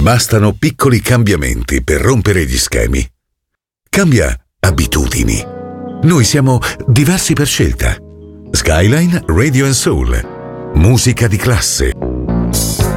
Bastano piccoli cambiamenti per rompere gli schemi. Cambia abitudini. Noi siamo diversi per scelta. Skyline Radio and Soul. Musica di classe.